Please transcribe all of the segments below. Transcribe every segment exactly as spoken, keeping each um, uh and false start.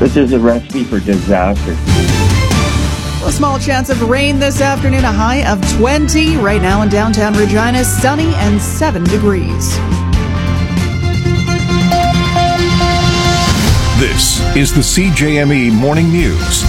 This is a recipe for disaster. A small chance of rain this afternoon, a high of twenty. Right now in downtown Regina, sunny and seven degrees. This is the C J M E Morning News.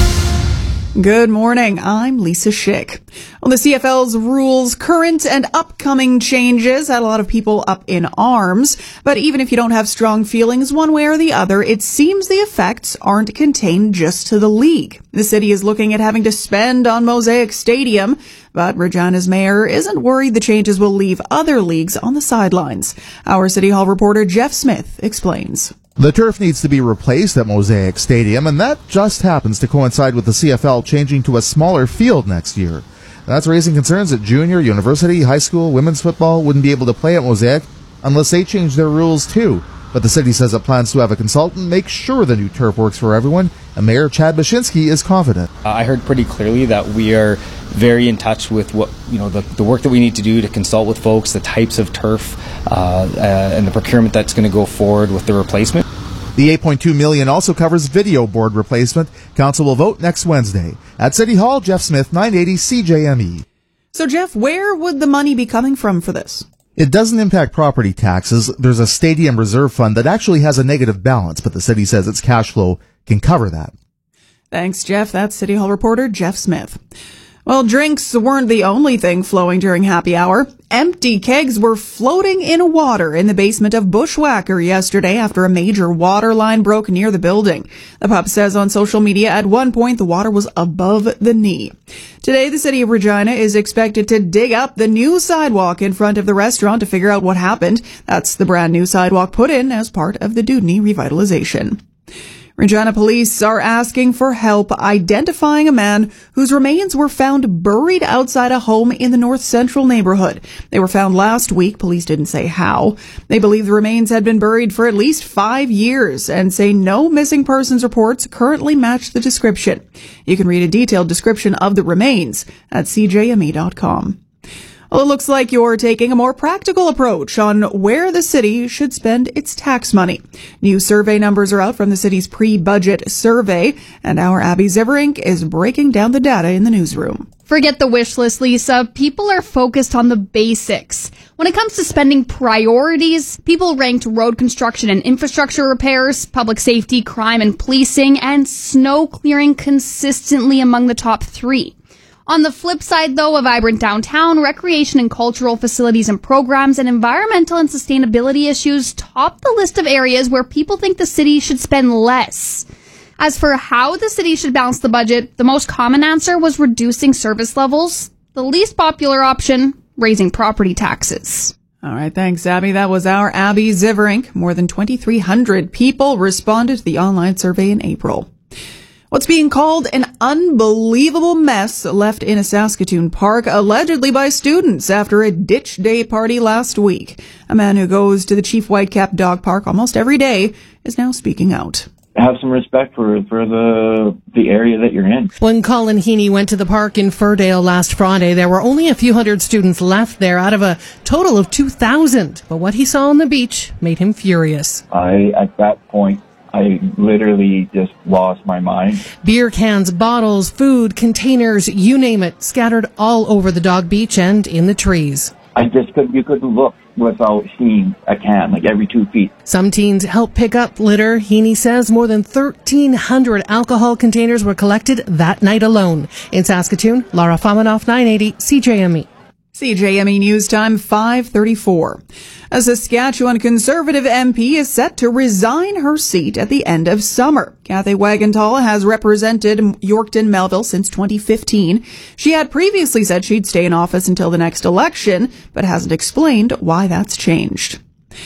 Good morning. I'm Lisa Schick. Well, the C F L's rules, current and upcoming changes had a lot of people up in arms. But even if you don't have strong feelings one way or the other, it seems the effects aren't contained just to the league. The city is looking at having to spend on Mosaic Stadium, but Regina's mayor isn't worried the changes will leave other leagues on the sidelines. Our City Hall reporter Jeff Smith explains. The turf needs to be replaced at Mosaic Stadium, and that just happens to coincide with the C F L changing to a smaller field next year. That's raising concerns that junior, university, high school, women's football wouldn't be able to play at Mosaic unless they change their rules too. But the city says it plans to have a consultant make sure the new turf works for everyone, and Mayor Chad Bashinsky is confident. Uh, I heard pretty clearly that we are very in touch with what you know the, the work that we need to do to consult with folks, the types of turf, uh, uh, and the procurement that's going to go forward with the replacement. The eight point two million dollars also covers video board replacement. Council will vote next Wednesday. At City Hall, Jeff Smith, nine eighty C J M E. So, Jeff, where would the money be coming from for this? It doesn't impact property taxes. There's a stadium reserve fund that actually has a negative balance, but the city says its cash flow can cover that. Thanks, Jeff. That's City Hall reporter Jeff Smith. Well, drinks weren't the only thing flowing during happy hour. Empty kegs were floating in water in the basement of Bushwhacker yesterday after a major water line broke near the building. The pub says on social media at one point the water was above the knee. Today, the city of Regina is expected to dig up the new sidewalk in front of the restaurant to figure out what happened. That's the brand new sidewalk put in as part of the Dewdney revitalization. Regina police are asking for help identifying a man whose remains were found buried outside a home in the North Central neighborhood. They were found last week. Police didn't say how. They believe the remains had been buried for at least five years and say no missing persons reports currently match the description. You can read a detailed description of the remains at c j m e dot com. Well, it looks like you're taking a more practical approach on where the city should spend its tax money. New survey numbers are out from the city's pre-budget survey, and our Abby Ziverink is breaking down the data in the newsroom. Forget the wish list, Lisa. People are focused on the basics. When it comes to spending priorities, people ranked road construction and infrastructure repairs, public safety, crime and policing, and snow clearing consistently among the top three. On the flip side, though, a vibrant downtown, recreation and cultural facilities and programs, and environmental and sustainability issues top the list of areas where people think the city should spend less. As for how the city should balance the budget, the most common answer was reducing service levels. The least popular option, raising property taxes. All right, thanks, Abby. That was our Abby Ziverink. More than twenty-three hundred people responded to the online survey in April. What's being called an unbelievable mess left in a Saskatoon park, allegedly by students after a ditch day party last week. A man who goes to the Chief Whitecap Dog Park almost every day is now speaking out. Have some respect for for the the area that you're in. When Colin Heaney went to the park in Firdale last Friday, there were only a few hundred students left there out of a total of two thousand. But what he saw on the beach made him furious. I, at that point, I literally just lost my mind. Beer cans, bottles, food, containers, you name it, scattered all over the dog beach and in the trees. I just couldn't, you couldn't look without seeing a can, like every two feet. Some teens helped pick up litter. Heaney says more than thirteen hundred alcohol containers were collected that night alone. In Saskatoon, Laura Famanoff, nine eighty C J M E. C J M E News Time, five thirty-four. A Saskatchewan Conservative M P is set to resign her seat at the end of summer. Kathy Wagentall has represented Yorkton Melville since twenty fifteen. She had previously said she'd stay in office until the next election, but hasn't explained why that's changed.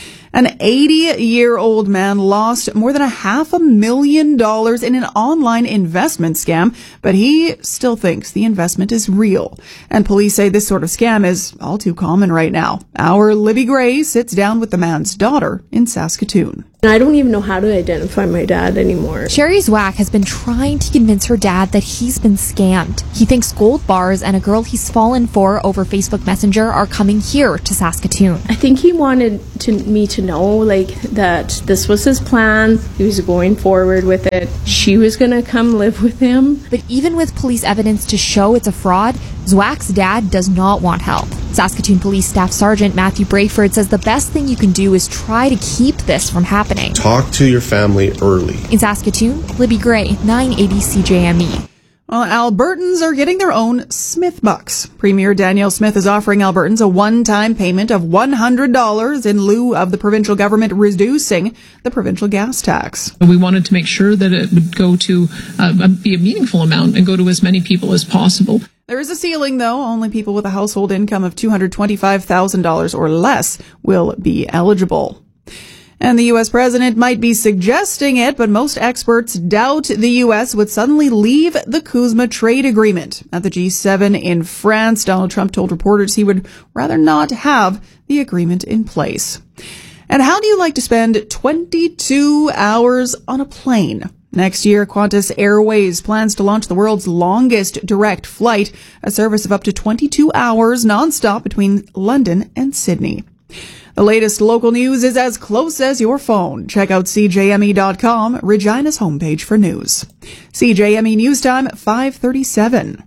An eighty-year-old man lost more than a half a million dollars in an online investment scam, but he still thinks the investment is real. And police say this sort of scam is all too common right now. Our Libby Gray sits down with the man's daughter in Saskatoon. I don't even know how to identify my dad anymore. Sherry Zwack has been trying to convince her dad that he's been scammed. He thinks gold bars and a girl he's fallen for over Facebook Messenger are coming here to Saskatoon. I think he wanted to, me to know, like, that this was his plan. He was going forward with it. She was going to come live with him. But even with police evidence to show it's a fraud, Zwack's dad does not want help. Saskatoon Police Staff Sergeant Matthew Brayford says the best thing you can do is try to keep this from happening. Talk to your family early. In Saskatoon, Libby Gray, nine eighty C J M E. Well, Albertans are getting their own Smith Bucks. Premier Danielle Smith is offering Albertans a one-time payment of one hundred dollars in lieu of the provincial government reducing the provincial gas tax. We wanted to make sure that it would go to uh, be a meaningful amount and go to as many people as possible. There is a ceiling, though. Only people with a household income of two hundred twenty-five thousand dollars or less will be eligible. And the U S president might be suggesting it, but most experts doubt the U S would suddenly leave the CUSMA trade agreement. At the G seven in France, Donald Trump told reporters he would rather not have the agreement in place. And how do you like to spend twenty-two hours on a plane? Next year, Qantas Airways plans to launch the world's longest direct flight, a service of up to twenty-two hours nonstop between London and Sydney. The latest local news is as close as your phone. Check out C J M E dot com, Regina's homepage for news. C J M E News Time, five thirty-seven.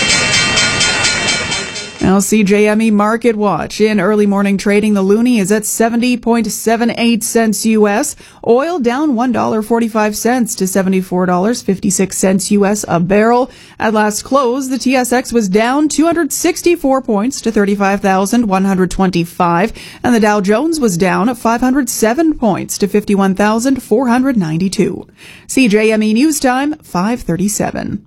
Now, C J M E Market Watch. In early morning trading, the loonie is at seventy point seven eight cents U S. Oil down one dollar and forty-five cents to seventy-four dollars and fifty-six cents U S a barrel. At last close, the T S X was down two hundred sixty-four points to thirty-five thousand one hundred twenty-five, and the Dow Jones was down five hundred seven points to fifty-one thousand four hundred ninety-two. C J M E News Time, five thirty-seven.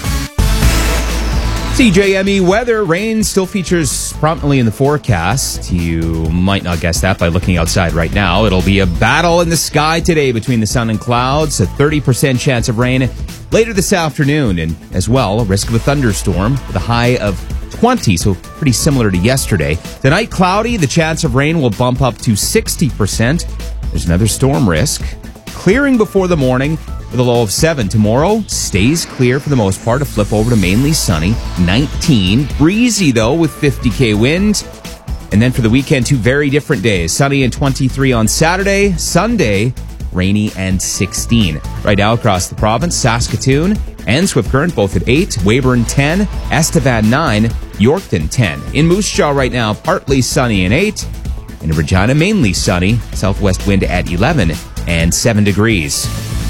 C J M E weather. Rain still features prominently in the forecast. You might not guess that by looking outside right now. It'll be a battle in the sky today between the sun and clouds. A thirty percent chance of rain later this afternoon. And as well, a risk of a thunderstorm with a high of twenty, so pretty similar to yesterday. Tonight, cloudy. The chance of rain will bump up to sixty percent. There's another storm risk. Clearing before the morning with a low of seven. Tomorrow stays clear for the most part. A flip over to mainly sunny, nineteen. Breezy, though, with fifty K wind. And then for the weekend, two very different days. Sunny and twenty-three on Saturday. Sunday, rainy and sixteen. Right now across the province, Saskatoon and Swift Current both at eight. Weyburn ten. Estevan nine. Yorkton ten. In Moose Jaw right now, partly sunny and eight. In Regina, mainly sunny. Southwest wind at eleven and seven degrees.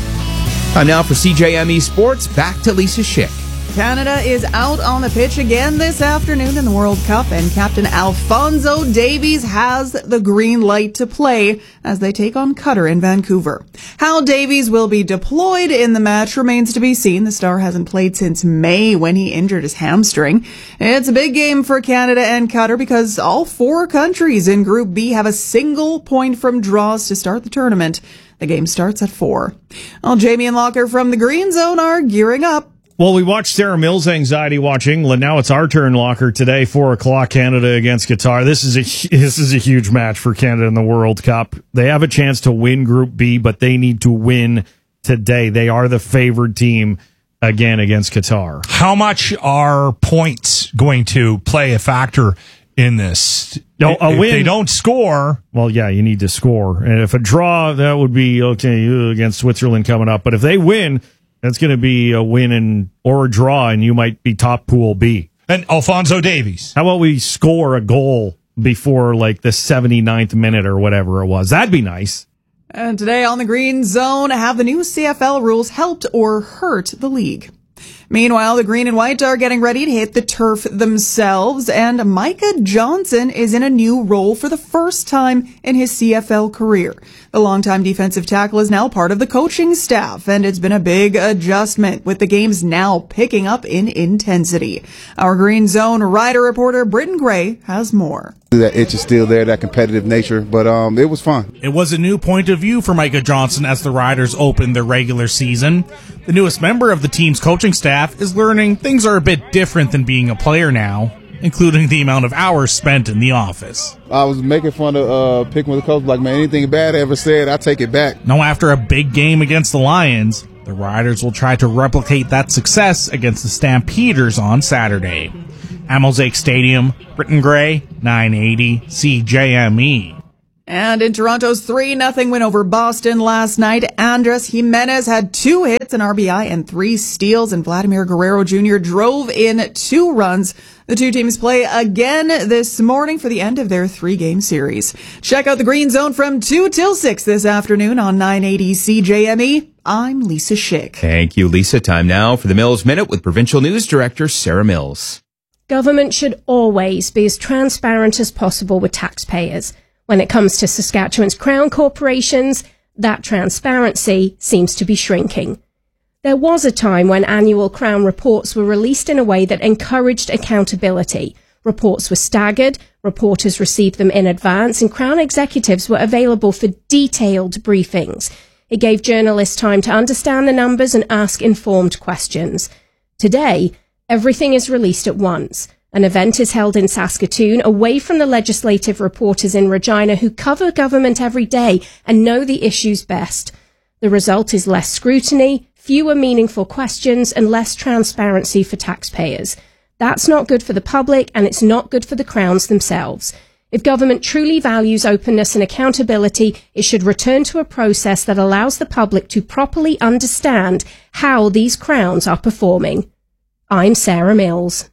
Time now for C J M E Sports. Back to Lisa Schick. Canada is out on the pitch again this afternoon in the World Cup, and Captain Alphonso Davies has the green light to play as they take on Qatar in Vancouver. How Davies will be deployed in the match remains to be seen. The star hasn't played since May when he injured his hamstring. It's a big game for Canada and Qatar because all four countries in Group B have a single point from draws to start the tournament. The game starts at four. Well, Jamie and Locker from the Green Zone are gearing up. Well, we watched Sarah Mills' anxiety watch England. Now it's our turn, Locker. Today, four o'clock, Canada against Qatar. This is a this is a huge match for Canada in the World Cup. They have a chance to win Group B, but they need to win today. They are the favored team again against Qatar. How much are points going to play a factor in this? No, a if win. they don't score, well, yeah, you need to score. And if a draw, that would be okay against Switzerland coming up. But if they win, that's going to be a win and or a draw, and you might be top Pool B. And Alphonso Davies. How about we score a goal before like the seventy-ninth minute or whatever it was? That'd be nice. And today on the Green Zone, have the new C F L rules helped or hurt the league? Meanwhile, the Green and White are getting ready to hit the turf themselves, and Micah Johnson is in a new role for the first time in his C F L career. The longtime defensive tackle is now part of the coaching staff, and it's been a big adjustment, with the games now picking up in intensity. Our Green Zone rider reporter Britton Gray has more. That itch is still there, that competitive nature, but um, it was fun. It was a new point of view for Micah Johnson as the Riders opened their regular season. The newest member of the team's coaching staff is learning things are a bit different than being a player now. including the amount of hours spent in the office. I was making fun of uh, picking with the coach, like, man, anything bad I ever said, I take it back. Now, after a big game against the Lions, the Riders will try to replicate that success against the Stampeders on Saturday. At Mosaic Stadium, Britton Gray, nine eighty C J M E. And in Toronto's three nothing win over Boston last night, Andres Jimenez had two hits, an R B I, and three steals, and Vladimir Guerrero Junior drove in two runs. The two teams play again this morning for the end of their three-game series. Check out the Green Zone from two till six this afternoon on nine eighty C J M E. I'm Lisa Schick. Thank you, Lisa. Time now for the Mills Minute with Provincial News Director Sarah Mills. Government should always be as transparent as possible with taxpayers. When it comes to Saskatchewan's Crown corporations, that transparency seems to be shrinking. There was a time when annual Crown reports were released in a way that encouraged accountability. Reports were staggered, reporters received them in advance, and Crown executives were available for detailed briefings. It gave journalists time to understand the numbers and ask informed questions. Today, everything is released at once. An event is held in Saskatoon away from the legislative reporters in Regina who cover government every day and know the issues best. The result is less scrutiny, fewer meaningful questions, and less transparency for taxpayers. That's not good for the public, and it's not good for the Crowns themselves. If government truly values openness and accountability, it should return to a process that allows the public to properly understand how these Crowns are performing. I'm Sarah Mills.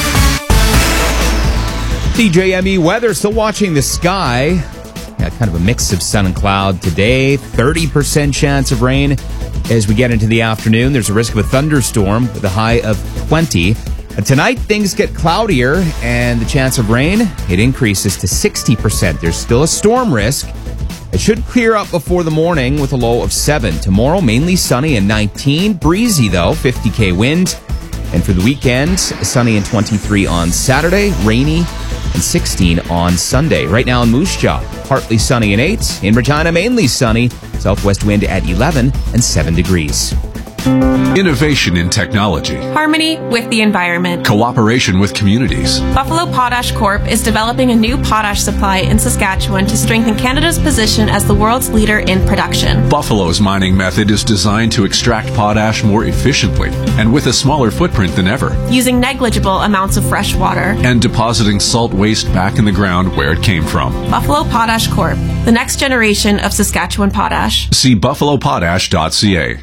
C J M E weather, still watching the sky. Yeah, kind of a mix of sun and cloud today. thirty percent chance of rain as we get into the afternoon. There's a risk of a thunderstorm with a high of twenty. And tonight, things get cloudier and the chance of rain, it increases to sixty percent. There's still a storm risk. It should clear up before the morning with a low of seven. Tomorrow, mainly sunny and nineteen. Breezy, though, fifty K wind. And for the weekend, sunny and twenty-three on Saturday, rainy and sixteen on Sunday. Right now in Moose Jaw, partly sunny and eight. In Regina, mainly sunny. Southwest wind at eleven and seven degrees. Innovation in technology. Harmony with the environment. Cooperation with communities. Buffalo Potash Corp is developing a new potash supply in Saskatchewan to strengthen Canada's position as the world's leader in production. Buffalo's mining method is designed to extract potash more efficiently and with a smaller footprint than ever. Using negligible amounts of fresh water. And depositing salt waste back in the ground where it came from. Buffalo Potash Corp, the next generation of Saskatchewan potash. See buffalo potash dot c a.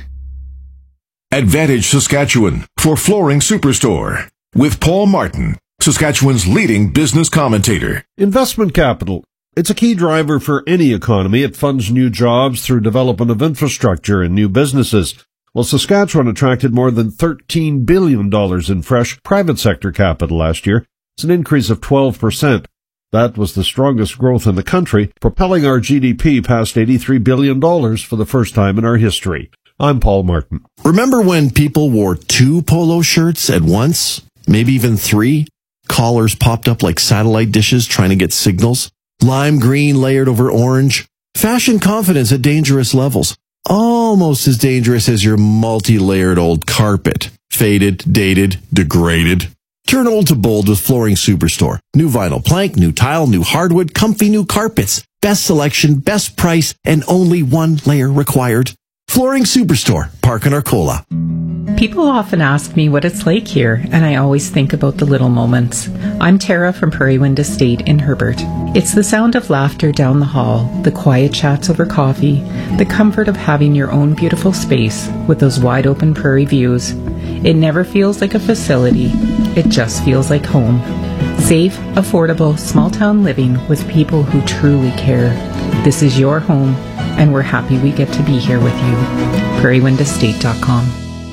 Advantage Saskatchewan for Flooring Superstore with Paul Martin, Saskatchewan's leading business commentator. Investment capital. It's a key driver for any economy. It funds new jobs through development of infrastructure and new businesses. Well, Saskatchewan attracted more than thirteen billion dollars in fresh private sector capital last year. It's an increase of twelve percent. That was the strongest growth in the country, propelling our G D P past eighty-three billion dollars for the first time in our history. I'm Paul Martin. Remember when people wore two polo shirts at once? Maybe even three? Collars popped up like satellite dishes trying to get signals? Lime green layered over orange? Fashion confidence at dangerous levels. Almost as dangerous as your multi-layered old carpet. Faded, dated, degraded. Turn old to bold with Flooring Superstore. New vinyl plank, new tile, new hardwood, comfy new carpets. Best selection, best price, and only one layer required. Flooring Superstore, Park in Arcola. People often ask me what it's like here, and I always think about the little moments. I'm Tara from Prairie Wind Estate in Herbert. It's the sound of laughter down the hall, the quiet chats over coffee, the comfort of having your own beautiful space with those wide open prairie views. It never feels like a facility. It just feels like home. Safe, affordable, small-town living with people who truly care. This is your home, and we're happy we get to be here with you. prairie wind estate dot com.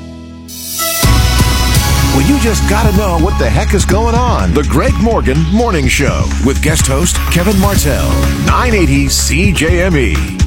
Well, you just gotta know what the heck is going on. The Greg Morgan Morning Show with guest host Kevin Martell. nine eighty C J M E.